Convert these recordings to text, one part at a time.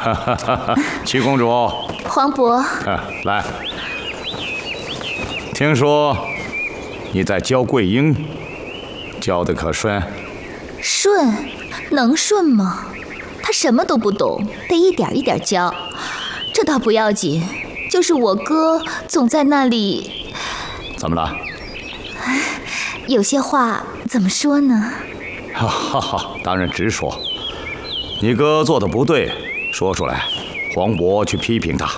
七公主， 皇伯， 来，听说你在教桂英，教的可顺？ 顺，能顺吗？他什么都不懂，得一点一点教。这倒不要紧，就是我哥总在那里。 怎么了？ 有些话怎么说呢？ 哈哈，当然直说。你哥做的不对，说出来，皇伯去批评他。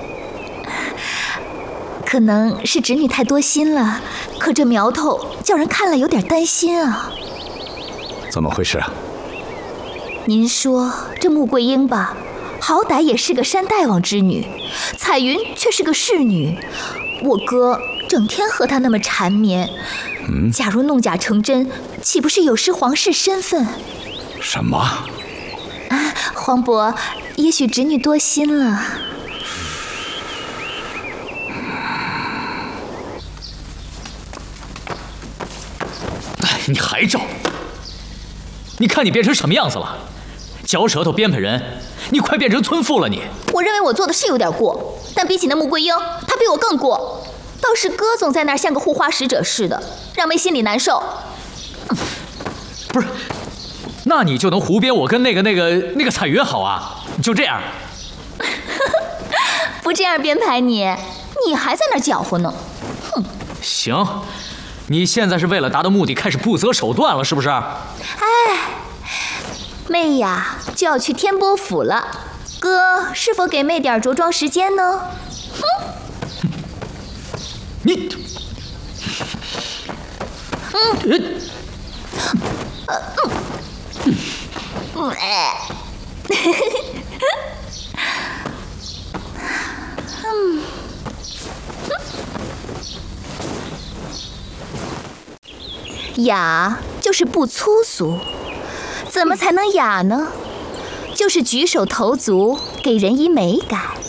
可能是侄女太多心了，可这苗头叫人看了有点担心啊。 怎么回事啊？ 您说这穆桂英吧，好歹也是个山大王之女，彩云却是个侍女，我哥整天和她那么缠绵，假如弄假成真，岂不是有失皇室身份？ 什么？ 皇伯，也许侄女多心了。 你还招？你看你变成什么样子了？嚼舌头编排人，你快变成村妇了你！ 我认为我做的是有点过，但比起那穆桂英，她比我更过。倒是哥总在那儿像个护花使者似的，让妹心里难受。 不是，那你就能胡编我跟那个彩云好啊？你就这样？ 不这样编排你还在那儿搅和呢。哼！ 行。你现在是为了达到目的开始不择手段了，是不是？ 妹呀，就要去天波府了，哥是否给妹点着装时间呢？哼！ 你， 雅就是不粗俗，怎么才能雅呢？就是举手投足给人以美感。